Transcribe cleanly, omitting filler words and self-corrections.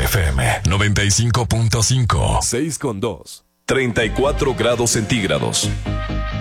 FM 95.5. 6 con 2. 34 grados centígrados.